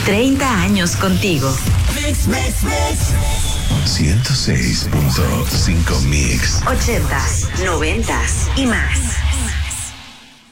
30 años contigo. Mix. 106.5 Mix. 80s, 90s y más.